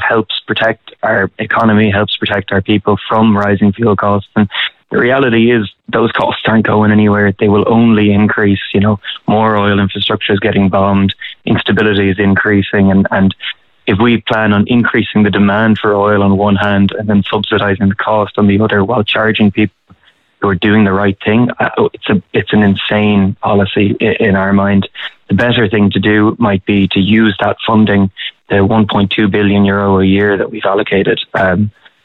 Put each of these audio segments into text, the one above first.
helps protect our economy, helps protect our people from rising fuel costs. And the reality is those costs aren't going anywhere. They will only increase. More oil infrastructure is getting bombed, instability is increasing, and if we plan on increasing the demand for oil on one hand and then subsidising the cost on the other while charging people who are doing the right thing, it's an insane policy in our mind. The better thing to do might be to use that funding, the 1.2 billion euro a year that we've allocated. That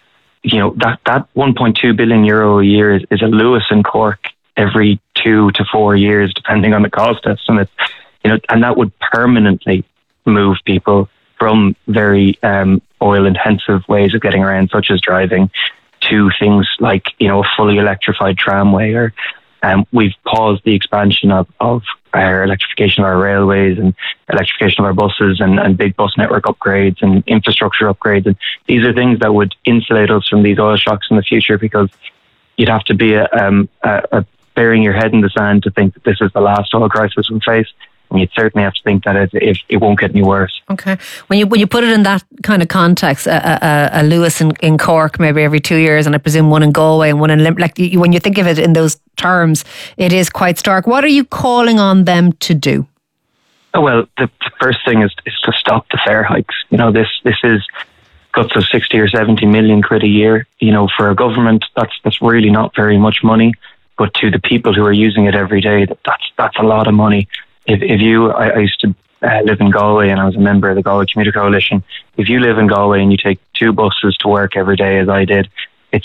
1.2 billion euro a year is a Lewis and Cork every 2 to 4 years, depending on the cost estimate. And that would permanently move people from very oil intensive ways of getting around, such as driving, to things like a fully electrified tramway, or we've paused the expansion of our electrification of our railways and electrification of our buses and big bus network upgrades and infrastructure upgrades. And these are things that would insulate us from these oil shocks in the future, because you'd have to be burying your head in the sand to think that this is the last oil crisis we'll face. And you'd certainly have to think that it won't get any worse. Okay. When you put it in that kind of context, a Lewis in Cork maybe every 2 years, and I presume one in Galway and one in Limerick, when you think of it in those terms, it is quite stark. What are you calling on them to do? Well, the first thing is to stop the fare hikes. This is cuts of 60 or 70 million quid a year. For a government, that's really not very much money. But to the people who are using it every day, that's a lot of money. I used to live in Galway, and I was a member of the Galway Commuter Coalition. If you live in Galway and you take 2 buses to work every day, as I did, it's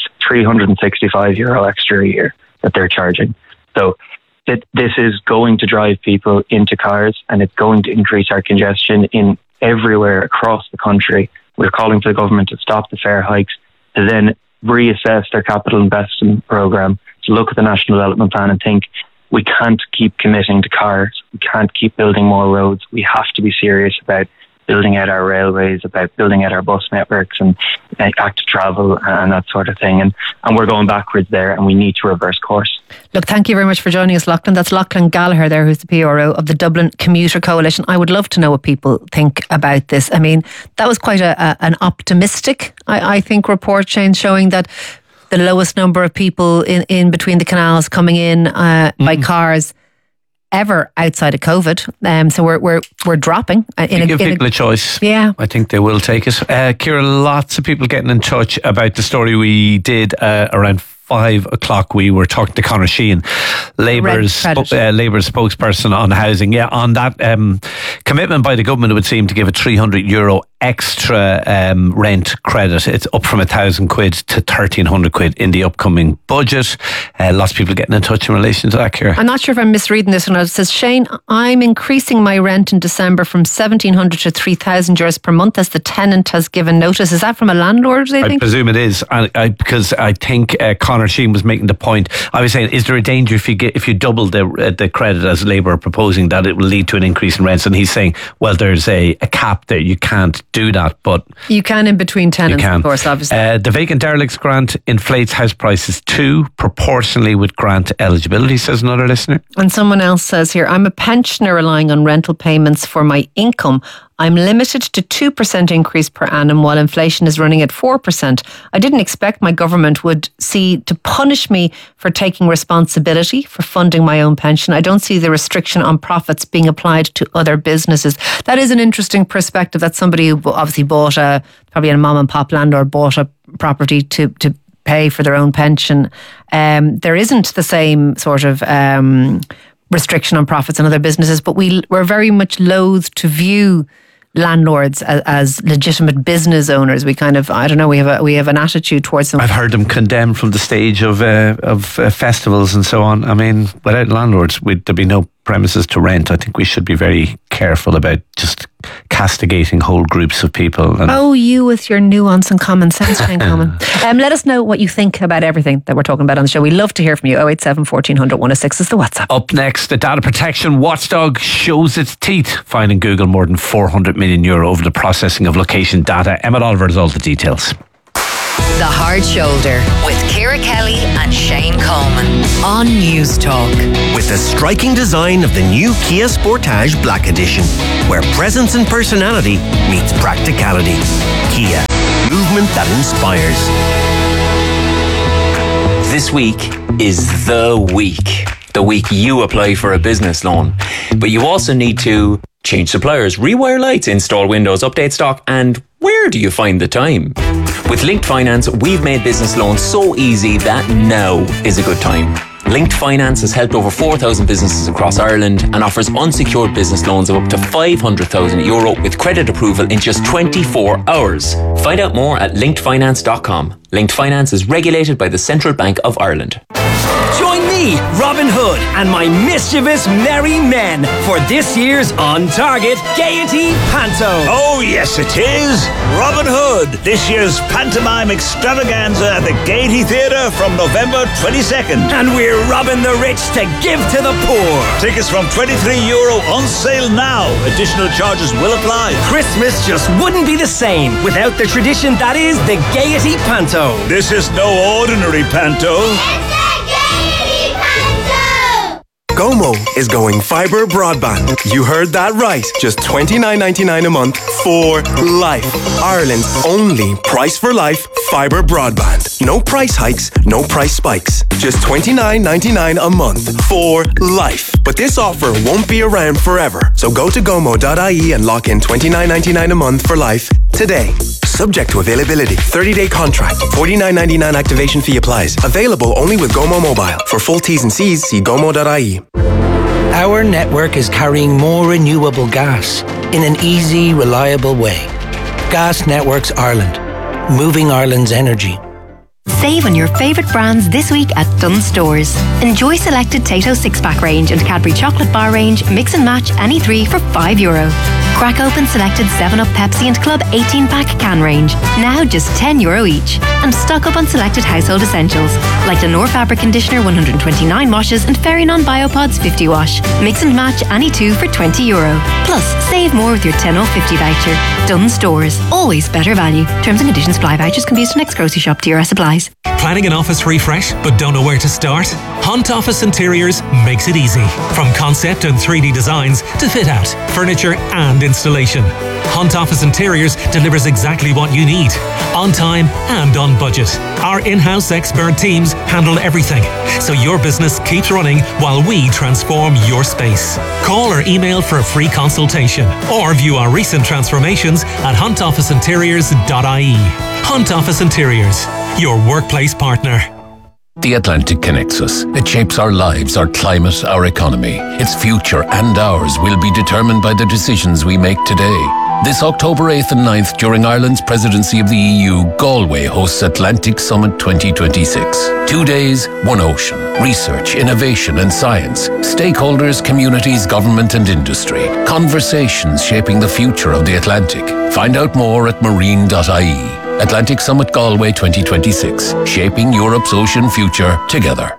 €365 extra a year that they're charging. So this is going to drive people into cars, and it's going to increase our congestion in everywhere across the country. We're calling for the government to stop the fare hikes, to then reassess their capital investment programme, to look at the National Development Plan and think, we can't keep committing to cars. We can't keep building more roads. We have to be serious about building out our railways, about building out our bus networks and active travel and that sort of thing. And we're going backwards there, and we need to reverse course. Look, thank you very much for joining us, Lachlan. That's Lachlan Gallagher there, who's the PRO of the Dublin Commuter Coalition. I would love to know what people think about this. I mean, that was quite an optimistic, I think, report, Shane, showing that the lowest number of people in between the canals coming in by cars ever outside of COVID. So we're dropping. Give people a choice. Yeah. I think they will take it. Ciara, lots of people getting in touch about the story we did around 5 o'clock. We were talking to Conor Sheehan, Labour's spokesperson on housing. Yeah, on that commitment by the government, it would seem to give a €300 extra rent credit. It's up from £1,000 to £1,300 in the upcoming budget. Lots of people getting in touch in relation to that, Ciara. I'm not sure if I'm misreading this one. It says, Shane, I'm increasing my rent in December from €1,700 to €3,000 per month as the tenant has given notice. Is that from a landlord, do you think? I presume it is, because I think Conor Sheehan was making the point. I was saying, is there a danger if you double the credit as Labour are proposing, that it will lead to an increase in rents? And he's saying, well, there's a cap there. You can't do that, but you can in between tenants, of course, obviously. The vacant derelicts grant inflates house prices too, proportionally with grant eligibility, says another listener. And someone else says here, I'm a pensioner relying on rental payments for my income. I'm limited to 2% increase per annum while inflation is running at 4%. I didn't expect my government would see to punish me for taking responsibility for funding my own pension. I don't see the restriction on profits being applied to other businesses. That is an interesting perspective. That's somebody who obviously bought probably a mom and pop landlord bought a property to pay for their own pension. There isn't the same sort of restriction on profits in other businesses, but we're very much loath to view landlords as legitimate business owners. We kind of, I don't know, we have an attitude towards them. I've heard them condemned from the stage of festivals and so on. I mean, without landlords, there'd be no premises to rent. I think we should be very careful about just castigating whole groups of people. You with your nuance and common sense, Shane Coleman. Let us know what you think about everything that we're talking about on the show. We love to hear from you. 087 1400 106 is the WhatsApp. Up next, the data protection watchdog shows its teeth, fining Google more than €400 million over the processing of location data. Emma Oliver has all the details. The Hard Shoulder with Ciara Kelly and Shane Coleman on News Talk. With the striking design of the new Kia Sportage Black Edition, where presence and personality meets practicality. Kia, inspires. This week is the week you apply for a business loan. But you also need to change suppliers, rewire lights, install windows, update stock, and where do you find the time? With Linked Finance, we've made business loans so easy that now is a good time. Linked Finance has helped over 4,000 businesses across Ireland and offers unsecured business loans of up to €500,000 with credit approval in just 24 hours. Find out more at linkedfinance.com. Linked Finance is regulated by the Central Bank of Ireland. Join me, Robin Hood, and my mischievous merry men for this year's On Target Gaiety Panto. Oh yes it is, Robin Hood, this year's pantomime extravaganza at the Gaiety Theatre from November 22nd. And we're robbing the rich to give to the poor. Tickets from €23 on sale now. Additional charges will apply. Christmas just wouldn't be the same without the tradition that is the Gaiety Panto. This is no ordinary panto. Gomo is going fibre broadband. You heard that right. Just $29.99 a month for life. Ireland's only price for life fibre broadband. No price hikes, no price spikes. Just $29.99 a month for life. But this offer won't be around forever. So go to gomo.ie and lock in $29.99 a month for life today. Subject to availability. 30-day contract. $49.99 activation fee applies. Available only with Gomo Mobile. For full T's and C's, see gomo.ie. Our network is carrying more renewable gas in an easy, reliable way. Gas Networks Ireland. Moving Ireland's energy. Save on your favourite brands this week at Dunnes Stores. Enjoy selected Tayto 6-pack range and Cadbury chocolate bar range. Mix and match any three for €5. Crack open selected 7-Up, Pepsi and Club 18-pack can range. Now just €10 each. And stock up on selected household essentials like Lenore fabric conditioner 129 washes and Ferrinon Biopods 50 wash. Mix and match any two for €20. Plus, save more with your 10 off 50 voucher. Dunnes Stores. Always better value. Terms and conditions apply. Vouchers can be used for next grocery shop. TRS applies. Planning an office refresh but don't know where to start? Hunt Office Interiors makes it easy. From concept and 3D designs to fit out, furniture and installation. Hunt Office Interiors delivers exactly what you need, on time and on budget. Our in-house expert teams handle everything, so your business keeps running while we transform your space. Call or email for a free consultation or view our recent transformations at huntofficeinteriors.ie. Hunt Office Interiors, your workplace partner. The Atlantic connects us. It shapes our lives, our climate, our economy. Its future and ours will be determined by the decisions we make today. This October 8th and 9th, during Ireland's presidency of the EU, Galway hosts Atlantic Summit 2026. 2 days, one ocean. Research, innovation and science. Stakeholders, communities, government and industry. Conversations shaping the future of the Atlantic. Find out more at marine.ie. Atlantic Summit Galway 2026. Shaping Europe's ocean future together.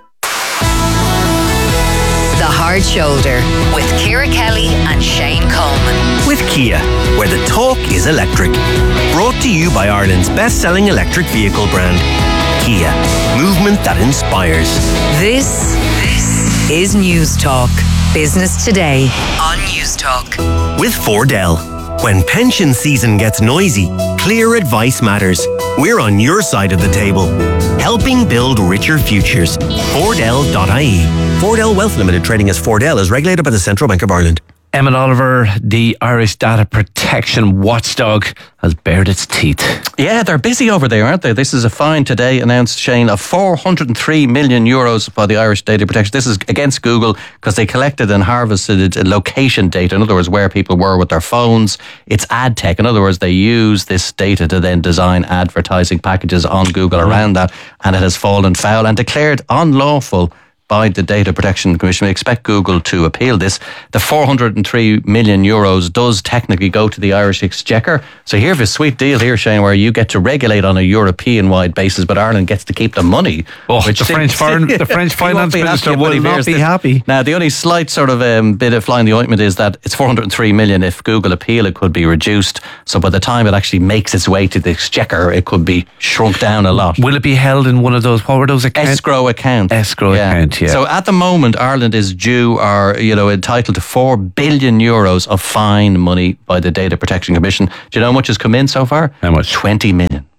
The Hard Shoulder with Ciara Kelly and Shane Coleman. With Kia, where the talk is electric. Brought to you by Ireland's best-selling electric vehicle brand, Kia. Movement that inspires. This is News Talk. Business Today on News Talk. With Fordell. When pension season gets noisy, clear advice matters. We're on your side of the table, helping build richer futures. Fordell.ie. Fordell Wealth Limited, trading as Fordell, is regulated by the Central Bank of Ireland. Emmett Oliver, the Irish data protection watchdog, has bared its teeth. Yeah, they're busy over there, aren't they? This is a fine today announced, Shane, of €403 million by the Irish data protection. This is against Google because they collected and harvested location data. In other words, where people were with their phones. It's ad tech. In other words, they use this data to then design advertising packages on Google around that, and it has fallen foul and declared unlawful by the Data Protection Commission. We expect Google to appeal this. The €403 million does technically go to the Irish Exchequer. So here's a sweet deal here, Shane, where you get to regulate on a European-wide basis, but Ireland gets to keep the money. Oh, the French finance minister will not be happy. Now, the only slight sort of bit of fly in the ointment is that it's €403 million. If Google appeal, it could be reduced. So by the time it actually makes its way to the Exchequer, it could be shrunk down a lot. Will it be held in one of those, what were those accounts? Escrow account. Yeah. So at the moment, Ireland is due or entitled to €4 billion of fine money by the Data Protection Commission. Do you know how much has come in so far? How much? 20 million.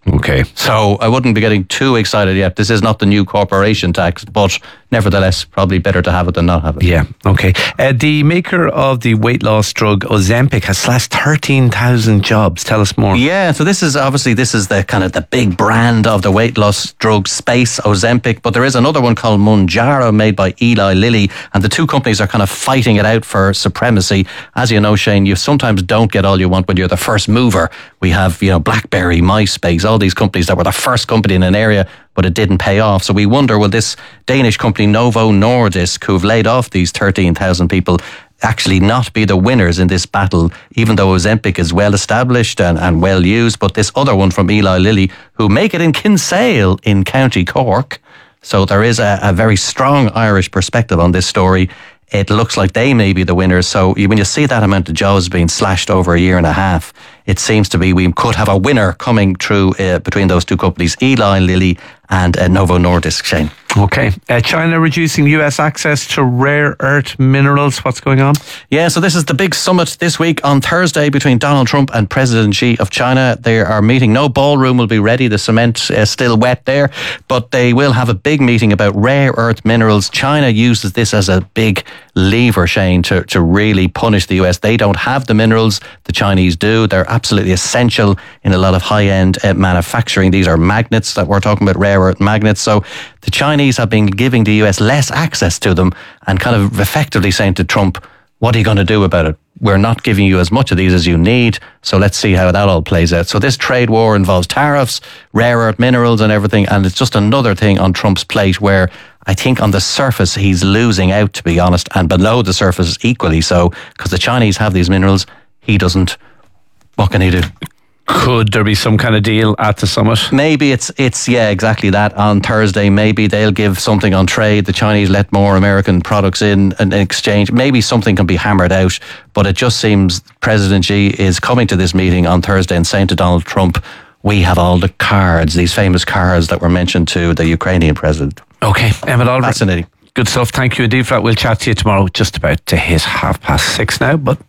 Okay. So I wouldn't be getting too excited yet. This is not the new corporation tax, but nevertheless, probably better to have it than not have it. Yeah, okay. The maker of the weight loss drug Ozempic has slashed 13,000 jobs. Tell us more. Yeah, so this is the kind of the big brand of the weight loss drug space, Ozempic, but there is another one called Mounjaro made by Eli Lilly, and the two companies are kind of fighting it out for supremacy. As you know, Shane, you sometimes don't get all you want when you're the first mover. We have, BlackBerry, MySpace, all these companies that were the first company in an area, but it didn't pay off. So we wonder, will this Danish company Novo Nordisk, who've laid off these 13,000 people, actually not be the winners in this battle, even though Ozempic is well established and well used, but this other one from Eli Lilly, who make it in Kinsale in County Cork. So there is a very strong Irish perspective on this story. It looks like they may be the winners. So when you see that amount of jobs being slashed over a year and a half, it seems to be we could have a winner coming through between those two companies, Eli Lilly and Novo Nordisk, Shane. Okay. China reducing US access to rare earth minerals. What's going on? Yeah, so this is the big summit this week on Thursday between Donald Trump and President Xi of China. They are meeting. No ballroom will be ready. The cement is still wet there, but they will have a big meeting about rare earth minerals. China uses this as a big lever, Shane, to really punish the US. They don't have the minerals. The Chinese do. They're absolutely essential in a lot of high-end manufacturing. These are magnets that we're talking about, rare earth magnets. So the Chinese have been giving the US less access to them and kind of effectively saying to Trump, what are you going to do about it? We're not giving you as much of these as you need, so let's see how that all plays out. So this trade war involves tariffs, rare earth minerals and everything, and it's just another thing on Trump's plate where I think on the surface he's losing out, to be honest, and below the surface equally so, because the Chinese have these minerals, he doesn't. What can he do? Could there be some kind of deal at the summit? Maybe it's exactly that. On Thursday, maybe they'll give something on trade. The Chinese let more American products in exchange. Maybe something can be hammered out. But it just seems President Xi is coming to this meeting on Thursday and saying to Donald Trump, we have all the cards, these famous cards that were mentioned to the Ukrainian president. Okay, Emmett Oliver. Fascinating. Good stuff. Thank you indeed for that. We'll chat to you tomorrow, just about to hit 6:30 now, but...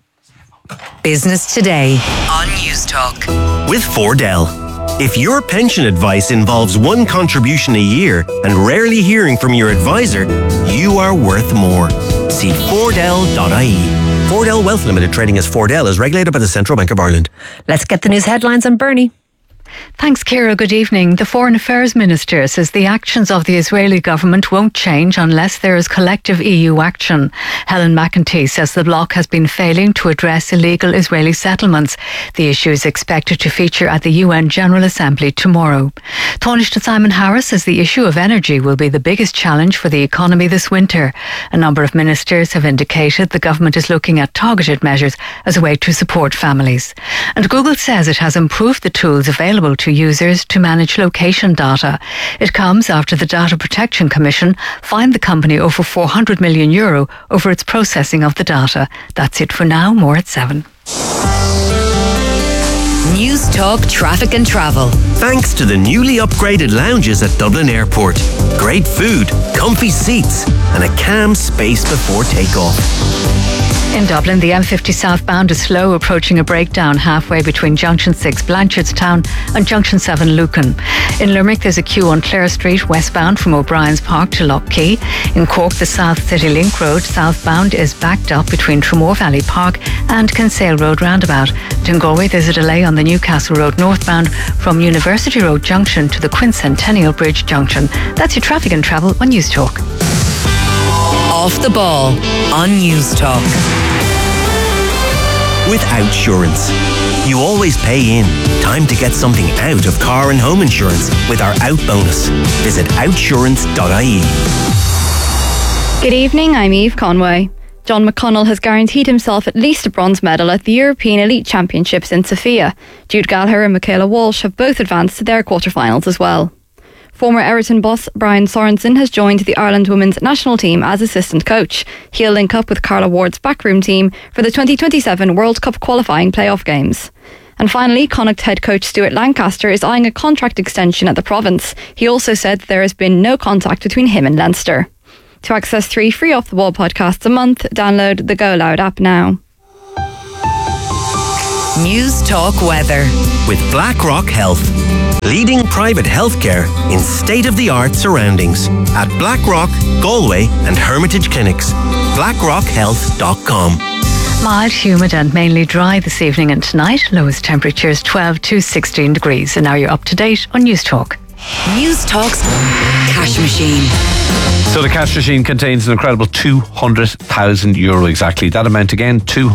Business Today on News Talk. With Fordell. If your pension advice involves one contribution a year and rarely hearing from your advisor, you are worth more. See Fordell.ie. Fordell Wealth Limited, trading as Fordell, is regulated by the Central Bank of Ireland. Let's get the news headlines on Bernie. Thanks, Ciara. Good evening. The Foreign Affairs Minister says the actions of the Israeli government won't change unless there is collective EU action. Helen McEntee says the bloc has been failing to address illegal Israeli settlements. The issue is expected to feature at the UN General Assembly tomorrow. Taoiseach Simon Harris says the issue of energy will be the biggest challenge for the economy this winter. A number of ministers have indicated the government is looking at targeted measures as a way to support families. And Google says it has improved the tools available to users to manage location data. It comes after the Data Protection Commission fined the company over €400 million over its processing of the data. That's it for now. More at 7. News Talk Traffic and Travel. Thanks to the newly upgraded lounges at Dublin Airport. Great food, comfy seats, and a calm space before takeoff. In Dublin, the M50 southbound is slow, approaching a breakdown halfway between Junction 6 Blanchardstown and Junction 7 Lucan. In Limerick, there's a queue on Clare Street westbound from O'Brien's Park to Lough Key. In Cork, the South City Link Road southbound is backed up between Tramore Valley Park and Kinsale Road roundabout. In Galway, there's a delay on the Newcastle Road northbound from University Road Junction to the Quincentennial Bridge Junction. That's your traffic and travel on News Talk. Off the Ball on News Talk. With Outsurance. You always pay in. Time to get something out of car and home insurance with our Out Bonus. Visit outsurance.ie. Good evening, I'm Eve Conway. John McConnell has guaranteed himself at least a bronze medal at the European Elite Championships in Sofia. Jude Gallagher and Michaela Walsh have both advanced to their quarterfinals as well. Former Everton boss Brian Sorensen has joined the Ireland women's national team as assistant coach. He'll link up with Carla Ward's backroom team for the 2027 World Cup qualifying playoff games. And finally, Connacht head coach Stuart Lancaster is eyeing a contract extension at the province. He also said there has been no contact between him and Leinster. To access 3 free Off the Wall podcasts a month, download the Go Loud app now. News Talk Weather. With BlackRock Health. Leading private healthcare in state-of-the-art surroundings at Blackrock, Galway and Hermitage Clinics. BlackrockHealth.com. Mild, humid and mainly dry this evening and tonight. Lowest temperatures 12 to 16 degrees. And now you're up to date on News Talk. News Talk's Cash Machine. So the cash machine contains an incredible €200,000 exactly. That amount again,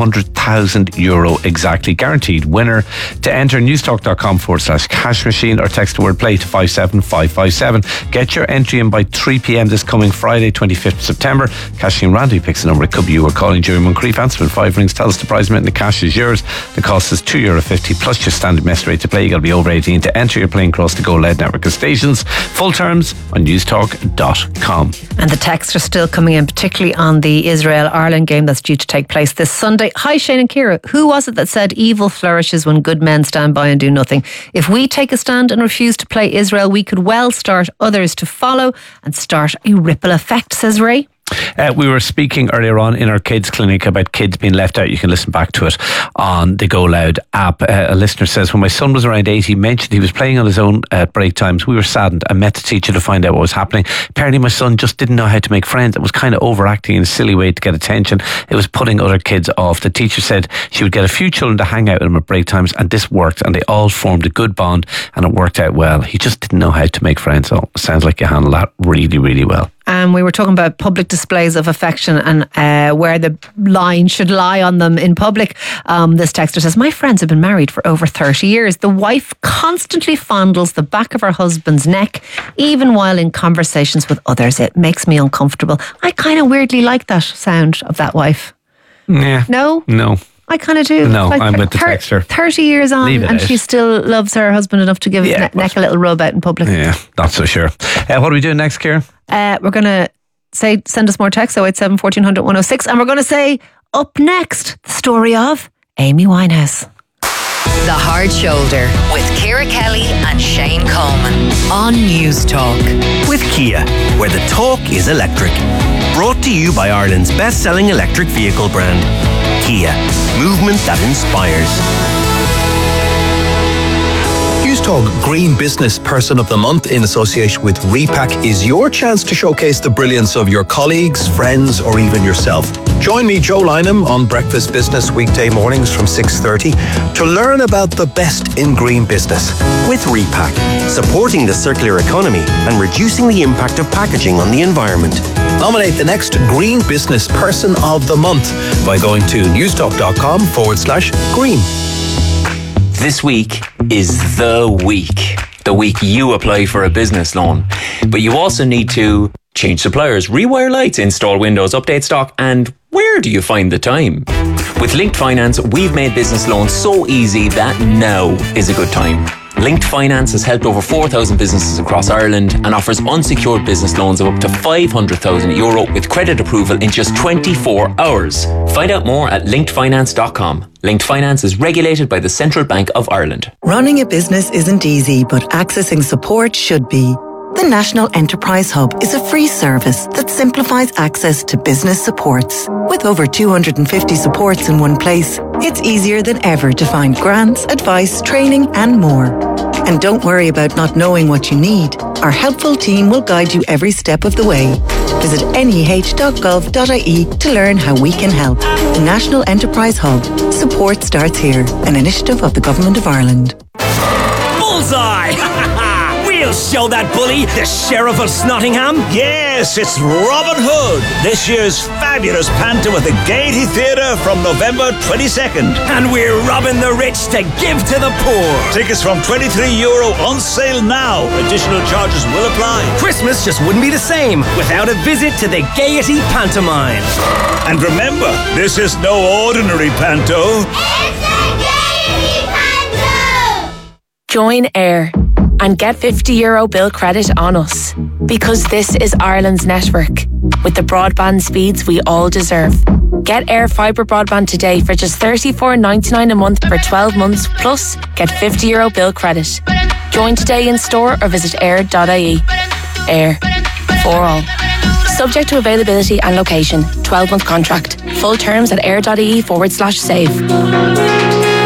€200,000 exactly. Guaranteed winner. To enter, newstalk.com/cash machine or text the word play to 57557. Get your entry in by 3 p.m. this coming Friday, 25th September. Cashing randomly picks a number. It could be you or calling during Moncrief. Answer in 5 rings. Tell us the prize amount and the cash is yours. The cost is €2.50 plus your standard mess rate to play. You got to be over 18 to enter. You're playing across the Go Lead network of stations. Full terms on newstalk.com. And the texts are still coming in, particularly on the Israel-Ireland game that's due to take place this Sunday. Hi, Shane and Ciara. Who was it that said evil flourishes when good men stand by and do nothing? If we take a stand and refuse to play Israel, we could well start others to follow and start a ripple effect, says Ray. We were speaking earlier on in our kids clinic about kids being left out. You can listen back to it on the Go Loud app. A listener says, when my son was around 8, he mentioned he was playing on his own at break times. We were saddened. I met the teacher to find out what was happening. Apparently my son just didn't know how to make friends. It was kind of overacting in a silly way to get attention. It was putting other kids off. The teacher said she would get a few children to hang out with him at break times, and this worked, and they all formed a good bond and it worked out well. He just didn't know how to make friends. So it sounds like you handle that really, really well. We were talking about public displays of affection and where the line should lie on them in public. This texter says, my friends have been married for over 30 years. The wife constantly fondles the back of her husband's neck, even while in conversations with others. It makes me uncomfortable. I kind of weirdly like that sound of that wife. Yeah. No? No. I kind of do. No, like I'm with the texter. 30 years on and she still loves her husband enough to give his neck a little rub out in public. Yeah, not so sure. What are we doing next, Ciara? We're going to say, send us more text, 087 1400 106. And we're going to say, up next, the story of Amy Winehouse. The Hard Shoulder with Ciara Kelly and Shane Coleman on News Talk. With Kia, where the talk is electric. Brought to you by Ireland's best-selling electric vehicle brand, Kia. Movement that inspires. News Talk Green Business Person of the Month in association with Repack is your chance to showcase the brilliance of your colleagues, friends or even yourself. Join me, Joe Lynham, on Breakfast Business weekday mornings from 6:30 to learn about the best in green business. With Repack, supporting the circular economy and reducing the impact of packaging on the environment. Nominate the next Green Business Person of the Month by going to newstalk.com/green. This week is the week. The week you apply for a business loan. But you also need to change suppliers, rewire lights, install windows, update stock, and where do you find the time? With Linked Finance, we've made business loans so easy that now is a good time. Linked Finance has helped over 4,000 businesses across Ireland and offers unsecured business loans of up to €500,000 with credit approval in just 24 hours. Find out more at linkedfinance.com. Linked Finance is regulated by the Central Bank of Ireland. Running a business isn't easy, but accessing support should be. The National Enterprise Hub is a free service that simplifies access to business supports. With over 250 supports in one place, it's easier than ever to find grants, advice, training and more. And don't worry about not knowing what you need. Our helpful team will guide you every step of the way. Visit neh.gov.ie to learn how we can help. The National Enterprise Hub. Support starts here. An initiative of the Government of Ireland. Bullseye! We'll show that bully, the Sheriff of Snottingham. Yes, it's Robin Hood, this year's fabulous panto at the Gaiety Theatre from November 22nd. And we're robbing the rich to give to the poor. Tickets from €23 on sale now. Additional charges will apply. Christmas just wouldn't be the same without a visit to the Gaiety Pantomime. And remember, this is no ordinary panto. It's a Gaiety Panto! Join AIR and get €50 bill credit on us, because this is Ireland's network with the broadband speeds we all deserve. Get AIR fibre broadband today for just $34.99 a month for 12 months, plus get €50 bill credit. Join today in store or visit air.ie. AIR, for all. Subject to availability and location. 12-month contract. Full terms at air.ie/save.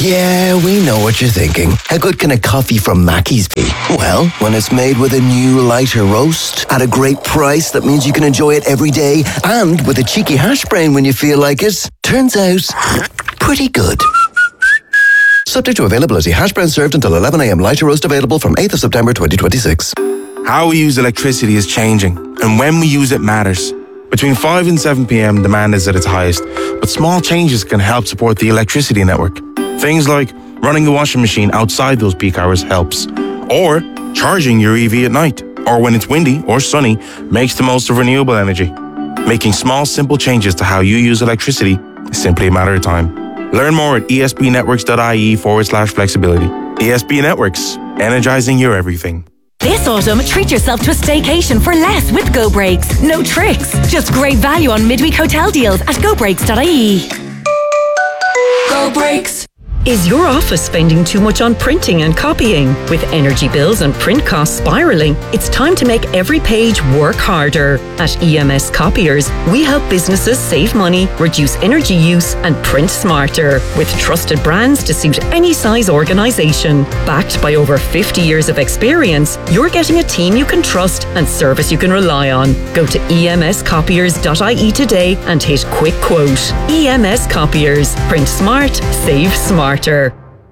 Yeah, we know what you're thinking. How good can a coffee from Mackey's be? Well, when it's made with a new lighter roast at a great price that means you can enjoy it every day and with a cheeky hash brown when you feel like it, turns out pretty good. Subject to availability. Hash brown served until 11 a.m. Lighter roast available from 8th of September 2026. How we use electricity is changing, and when we use it matters. Between 5 and 7 p.m, demand is at its highest, but small changes can help support the electricity network. Things like running a washing machine outside those peak hours helps, or charging your EV at night, or when it's windy or sunny, makes the most of renewable energy. Making small, simple changes to how you use electricity is simply a matter of time. Learn more at espnetworks.ie/flexibility. ESB Networks, energizing your everything. This autumn, treat yourself to a staycation for less with Go Breaks. No tricks, just great value on midweek hotel deals at gobreaks.ie. Go Breaks. Is your office spending too much on printing and copying? With energy bills and print costs spiralling, it's time to make every page work harder. At EMS Copiers, we help businesses save money, reduce energy use, and print smarter, with trusted brands to suit any size organisation. Backed by over 50 years of experience, you're getting a team you can trust and service you can rely on. Go to emscopiers.ie today and hit quick quote. EMS Copiers. Print smart, save smarter. The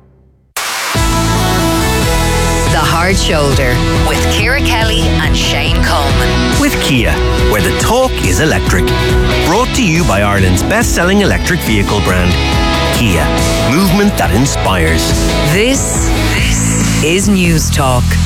Hard Shoulder with Ciara Kelly and Shane Coleman. With Kia, where the talk is electric. Brought to you by Ireland's best-selling electric vehicle brand, Kia. Movement that inspires. This is News Talk.